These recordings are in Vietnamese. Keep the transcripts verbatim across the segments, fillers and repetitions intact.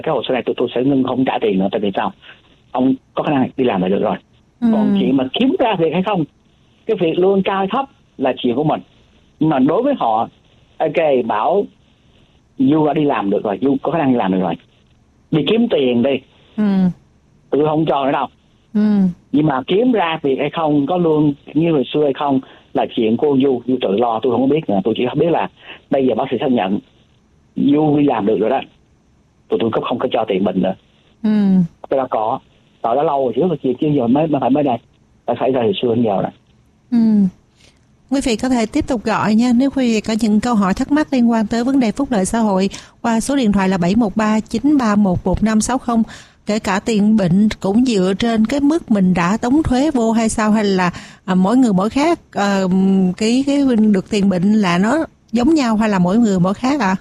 cái hồ sơ này tôi tôi sẽ ngưng không trả tiền nữa. Tại vì sao? Ông có khả năng đi làm là được rồi. Ừ. Còn chuyện mà kiếm ra việc hay không, cái việc lương cao hay thấp là chuyện của mình. Nhưng mà đối với họ, ok, bảo Du đã đi làm được rồi, Du có khả năng đi làm được rồi, đi kiếm tiền đi. Ừ. Tôi không cho nữa đâu. Ừ. Nhưng mà kiếm ra việc hay không, có lương như hồi xưa hay không là chuyện của Du, Du tự lo, tôi không biết nữa. Tôi chỉ biết là bây giờ bác sĩ xác nhận Du đi làm được rồi đó, tụi tôi cũng không có cho tiền mình nữa. Ừ. Cái đó có, đó đã lâu rồi chứ, chứ chứ giờ mới phải mới đây, đã xảy ra hồi xưa đến giờ rồi. Ừ. Quý vị có thể tiếp tục gọi nha, nếu quý vị có những câu hỏi thắc mắc liên quan tới vấn đề phúc lợi xã hội qua số điện thoại là bảy một ba chín ba một một năm sáu không. Kể cả tiền bệnh cũng dựa trên cái mức mình đã đóng thuế vô hay sao, hay là à, mỗi người mỗi khác, à, cái cái được tiền bệnh là nó giống nhau hay là mỗi người mỗi khác ạ? À?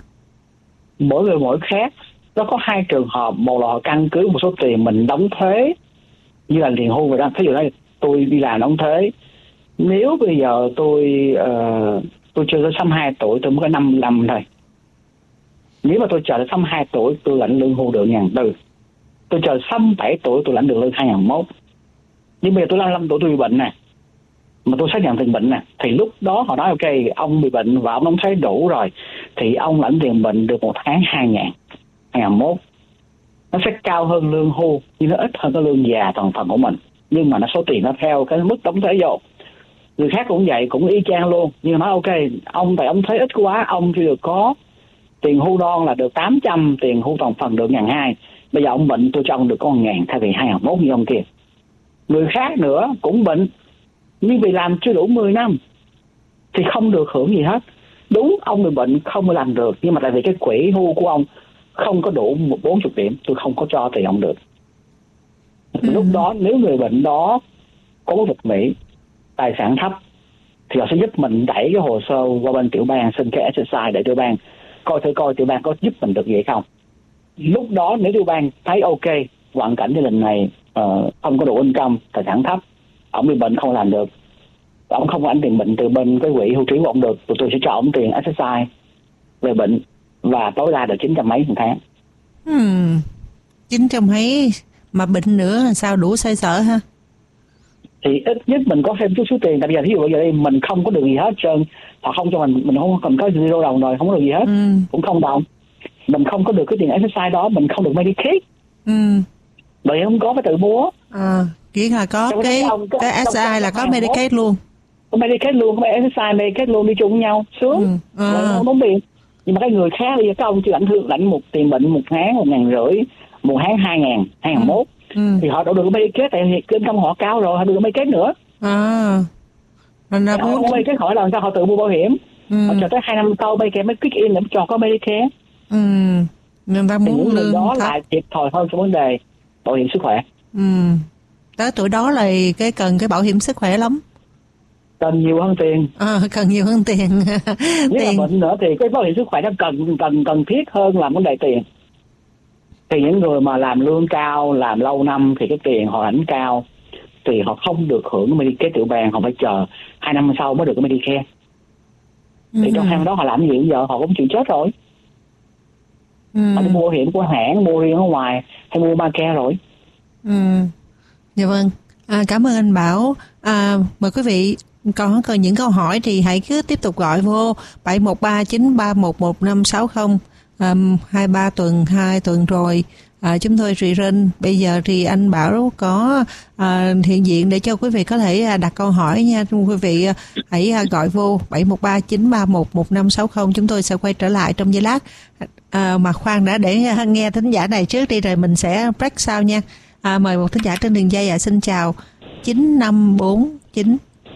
Mỗi người mỗi khác. Nó có hai trường hợp, một là họ căn cứ một số tiền mình đóng thuế như là tiền hưu rồi đó. Ví dụ đó, tôi đi làm đóng thuế, nếu bây giờ tôi uh, tôi chưa tới sáu mươi hai tuổi, tôi mới có năm năm thôi. Nếu mà tôi chờ tới sáu mươi hai tuổi, tôi lãnh lương hưu được ngàn tư. Tôi chờ sáu mươi bảy tuổi tôi lãnh được lương hai ngàn mốt. Nhưng bây giờ tôi năm mươi lăm tuổi tôi bị bệnh nè, mà tôi xác nhận tiền bệnh nè, thì lúc đó họ nói ok, ông bị bệnh và ông đóng thuế đủ rồi, thì ông lãnh tiền bệnh được một tháng hai ngàn, hai ngàn mốt. Nó sẽ cao hơn lương hưu, nhưng nó ít hơn cái lương già toàn phần của mình. Nhưng mà nó số tiền nó theo cái mức đóng thuế vô. Người khác cũng vậy, cũng y chang luôn. Nhưng mà nói ok, ông tại ông thuế ít quá, ông chỉ được có tiền hưu đoan là được tám trăm, tiền hưu toàn phần được một ngàn hai. Bây giờ ông bệnh tôi cho ông được có một ngàn thay vì hai ngàn mốt như ông kia. Người khác nữa cũng bệnh, nhưng vì làm chưa đủ mười năm thì không được hưởng gì hết. Đúng, ông bị bệnh không làm được, nhưng mà tại vì cái quỹ hưu của ông không có đủ một bốn mươi điểm, tôi không có cho tiền ông được. Ừ. Lúc đó nếu người bệnh đó có một vật mỹ, tài sản thấp, thì họ sẽ giúp mình đẩy cái hồ sơ qua bên tiểu bang, xin cái ét ét i để tiểu bang coi thử coi tiểu bang có giúp mình được gì không. Lúc đó nếu tiểu bang thấy ok, hoàn cảnh gia đình này uh, không có đủ income, tài sản thấp, ông bị bệnh không làm được, ông không có ảnh tiền bệnh từ bên cái quỹ hưu trí của ông được, tụi tôi sẽ cho ông tiền ét ét i về bệnh và tối đa được chín trăm mấy một tháng. Hmm, chín trăm mấy mà bệnh nữa là sao đủ xoay sở ha? Thì ít nhất mình có thêm chút số tiền. Tại bây giờ ví dụ bây giờ đây mình không có được gì hết trơn, họ không cho mình, mình không cần có zero đồng rồi, không có được gì hết, ừ. cũng không đồng, mình không có được cái tiền ét ét i đó, mình không được Medicaid, ừ. bởi không có phải tự mua. À, chỉ là có trong cái ông, cái ét ét i là có Medicaid luôn, có Medicaid luôn, có ét ét i Medicaid luôn đi chung với nhau, sướng, ừ. à. Rồi không tốn tiền. Nhưng mà cái người khác bây giờ các ông chưa lãnh thương lãnh một tiền bệnh một tháng một ngàn rưỡi, một tháng hai ngàn, hai ngàn mốt. Ừ. Thì họ đâu được Medicaid, tại vì kinh công họ cao rồi, họ được Medicaid nữa. À, mình là muốn Medicaid hỏi là sao họ tự mua bảo hiểm, ừ. họ chờ tới hai năm sau Medicaid mới click in để cho có Medicaid. Ừ. Người ta muốn những người đó lại thiệt thòi hơn trong vấn đề bảo hiểm sức khỏe. Ừ. Tới tuổi đó là cái cần cái bảo hiểm sức khỏe lắm. Cần nhiều hơn tiền. À, cần nhiều hơn tiền. Nếu tiền. Mà bệnh nữa thì cái bảo hiểm sức khỏe nó cần cần cần thiết hơn là vấn đề tiền. Thì những người mà làm lương cao, làm lâu năm thì cái tiền họ lãnh cao, thì họ không được hưởng Medicaid tiểu bang, họ phải chờ hai năm sau mới được cái Medicare. Ừ. Thì trong hai năm đó họ làm gì bây giờ, họ cũng chịu chết rồi. Ừ. Họ đi mua bảo hiểm của hãng, mua riêng ở ngoài, hay mua Medicare rồi. Ừ. Dạ vâng. À, cảm ơn anh Bảo. À, mời quý vị có còn những câu hỏi thì hãy cứ tiếp tục gọi vô bảy một ba chín ba một một năm sáu không. Um, hai ba tuần hai tuần rồi à, chúng tôi rì rinh bây giờ thì anh Bảo có à, hiện diện để cho quý vị có thể à, đặt câu hỏi nha. Quý vị à, hãy à, gọi vô bảy một ba chín ba một một năm sáu không. Chúng tôi sẽ quay trở lại trong giây lát. À, mà khoan đã, để à, nghe thính giả này trước đi rồi mình sẽ break sau nha. À, mời một thính giả trên đường dây. À, xin chào chín năm bốn chín.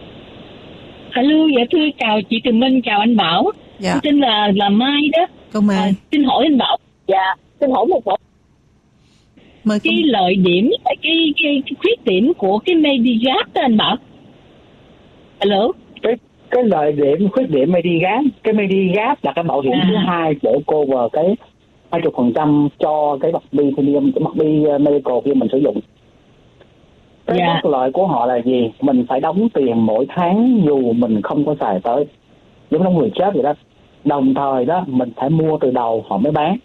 Alo, dạ thưa chào chị Trường Minh, chào anh Bảo. Dạ. Tôi tên là là Mai đó. Công Mai. À, xin hỏi anh Bảo. Dạ, xin hỏi một bộ. Mời cái công... lợi điểm, cái, cái cái khuyết điểm của cái Medigap đó anh Bảo. Alo. Cái cái lợi điểm, khuyết điểm Medigap, cái Medigap là cái bảo hiểm à. thứ hai để cover cái hai mươi phần trăm cho cái mặt bi premium, cái mặt bi medical khi mình sử dụng. Cái yeah. bất lợi của họ là gì? Mình phải đóng tiền mỗi tháng dù mình không có xài tới, giống như người chết vậy đó. Đồng thời đó mình phải mua từ đầu họ mới bán.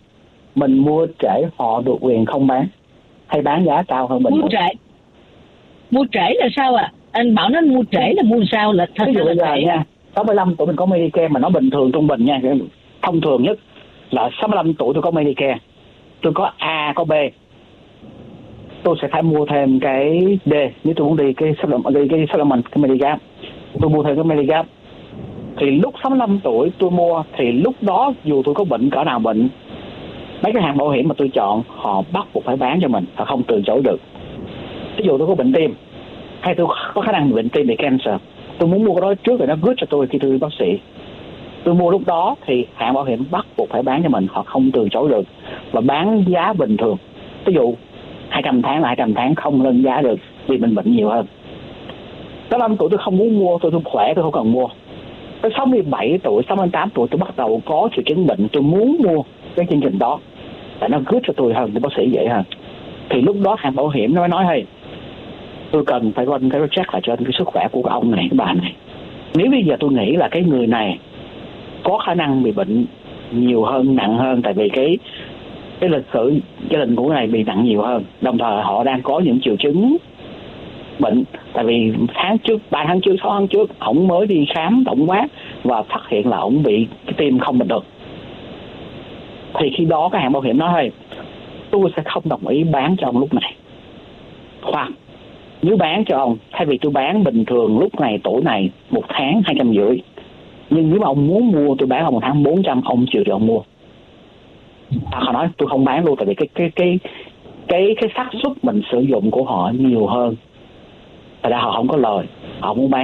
mình mua trễ họ được quyền không bán hay bán giá cao hơn mình. Mua trễ mua trễ là sao ạ? À? Anh bảo nó mua trễ là mua sao là thật? Ví dụ bây giờ nha, sáu mươi lăm tuổi mình có Medicare mà nó bình thường trung bình nha, thông thường nhất là sáu mươi lăm tuổi tôi có Medicare, tôi có A có B, tôi sẽ phải mua thêm cái D nếu tôi muốn đi cái supplement cái cái supplement cái Medigap, tôi mua thêm cái Medigap. Thì lúc sáu mươi lăm tuổi tôi mua thì lúc đó dù tôi có bệnh cỡ nào bệnh, mấy cái hàng bảo hiểm mà tôi chọn họ bắt buộc phải bán cho mình, họ không từ chối được. Ví dụ tôi có bệnh tim hay tôi có khả năng bị bệnh tim, bị cancer, tôi muốn mua cái đó trước rồi nó good cho tôi khi tôi đi bác sĩ, tôi mua lúc đó thì hãng bảo hiểm bắt buộc phải bán cho mình, họ không từ chối được và bán giá bình thường. Ví dụ hai trăm tháng là hai trăm tháng, không lên giá được vì mình bệnh nhiều hơn. sáu mươi lăm tuổi tôi không muốn mua, tôi tôi khỏe tôi không cần mua. Tới sáu mươi bảy tuổi, sáu mươi tám tuổi tôi bắt đầu có triệu chứng bệnh, tôi muốn mua cái chương trình đó tại nó good cho tôi hơn, thì bác sĩ dễ hơn. Thì lúc đó hãng bảo hiểm nó mới nói hey, tôi cần phải run cái check lại cho cái sức khỏe của cái ông này, cái bà này. Nếu bây giờ tôi nghĩ là cái người này có khả năng bị bệnh nhiều hơn, nặng hơn, tại vì cái cái lịch sử gia đình của người này bị nặng nhiều hơn, đồng thời họ đang có những triệu chứng bệnh, tại vì tháng trước, ba tháng trước, sáu tháng trước ổng mới đi khám tổng quát và phát hiện là ổng bị cái tim không bình được. Thì khi đó cái hãng bảo hiểm nói hey, tôi sẽ không đồng ý bán cho ông lúc này, hoặc nếu bán cho ông, thay vì tôi bán bình thường lúc này tuổi này một tháng hai trăm rưỡi, nhưng nếu mà ông muốn mua tôi bán ông một tháng bốn trăm, ông chịu thì ông mua. À, họ nói tôi không bán luôn, tại vì cái cái cái cái cái xác suất mình sử dụng của họ nhiều hơn, tại ra họ không có lời, họ không muốn bán.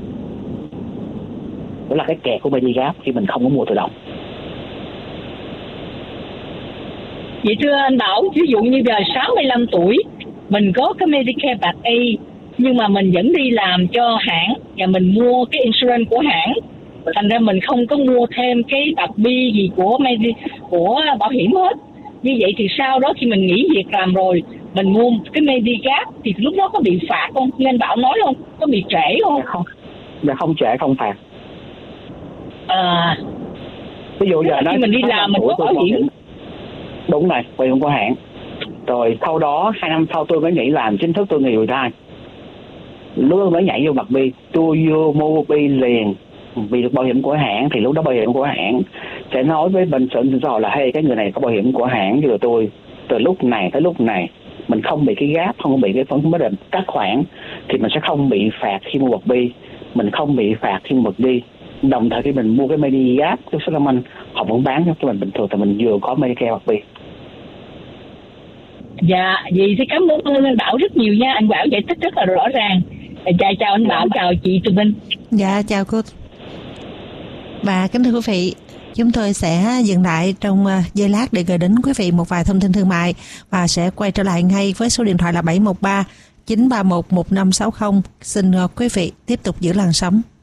Đó là cái kẹt của Medigap khi mình không có mua tự động. Vậy thưa anh Bảo, ví dụ như giờ sáu mươi lăm tuổi mình có cái Medicare Part A nhưng mà mình vẫn đi làm cho hãng và mình mua cái insurance của hãng, thành ra mình không có mua thêm cái Part B gì của Medi của bảo hiểm hết. Như vậy thì sau đó khi mình nghỉ việc làm rồi mình mua cái Medigap thì lúc đó có bị phạt không? Như anh Bảo nói không? Có bị trễ không? Không, dạ không trễ, không phạt. À, ví dụ giờ nói khi mình đi làm mình có bảo hiểm. Đúng này, bảo hiểm của hãng. Rồi sau đó hai năm sau tôi mới nghỉ làm chính thức, tôi nghỉ retire. Lúc đó mới nhảy vô Part B, tôi vô mua B liền vì được bảo hiểm của hãng. Thì lúc đó bảo hiểm của hãng sẽ nói với bên sở xã hội là hey, cái người này có bảo hiểm của hãng cho tôi từ lúc này tới lúc này, mình không bị cái gap, không có bị cái phần bất định các khoản, thì mình sẽ không bị phạt khi mua Part B, mình không bị phạt khi mua Part D. Đồng thời khi mình mua cái Medigap, cái supplement họ vẫn bán cho mình bình thường, tại mình vừa có Medicare Part B. Dạ, vậy thì cảm ơn anh Bảo rất nhiều nha. Anh Bảo giải thích rất là rõ ràng. Chào, chào anh Bảo, chào chị Tùng Minh. Dạ, chào cô. Và kính thưa quý vị, chúng tôi sẽ dừng lại trong giây lát để gửi đến quý vị một vài thông tin thương mại và sẽ quay trở lại ngay với số điện thoại là bảy một ba chín ba một một năm sáu không. Xin quý vị tiếp tục giữ làn sóng.